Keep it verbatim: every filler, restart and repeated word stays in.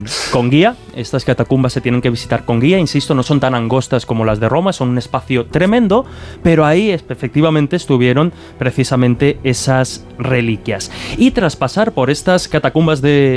con guía. Estas catacumbas se tienen que visitar con guía, insisto, no son tan angostas como las de Roma, son un espacio tremendo, pero ahí efectivamente estuvieron precisamente esas reliquias. Y tras pasar por estas catacumbas de